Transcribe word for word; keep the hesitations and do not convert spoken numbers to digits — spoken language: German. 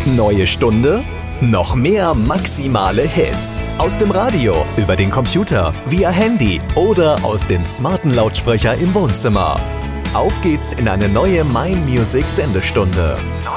Neue Stunde, noch mehr maximale Hits. Aus dem Radio, über den Computer, via Handy oder aus dem smarten Lautsprecher im Wohnzimmer. Auf geht's in eine neue Mein Music Sendestunde.